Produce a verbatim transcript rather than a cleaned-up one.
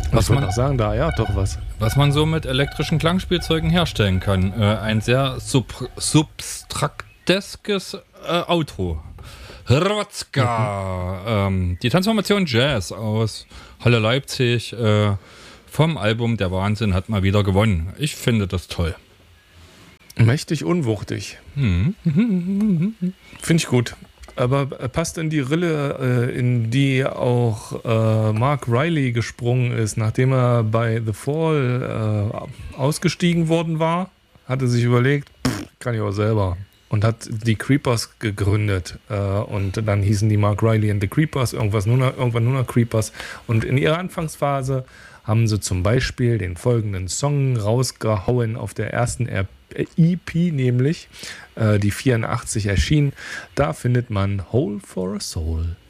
Was Ich würde man, auch sagen, da ja doch was. was man so mit elektrischen Klangspielzeugen herstellen kann. Äh, ein sehr sub substrakteskes äh, Outro. Rotzka. Ähm, die Transformation Jazz aus Halle Leipzig äh, vom Album Der Wahnsinn hat mal wieder gewonnen. Ich finde das toll. Mächtig unwuchtig. Hm. Finde ich gut. Aber passt in die Rille, äh, in die auch äh, Mark Riley gesprungen ist, nachdem er bei The Fall äh, ausgestiegen worden war, hatte sich überlegt, pff, kann ich auch selber. Und hat die Creepers gegründet. Äh, und dann hießen die Mark Riley and the Creepers, irgendwas nur noch, irgendwann nur noch Creepers. Und in ihrer Anfangsphase haben sie zum Beispiel den folgenden Song rausgehauen auf der ersten E P, nämlich äh, die vierundachtzig erschien. Da findet man Hole for a Soul.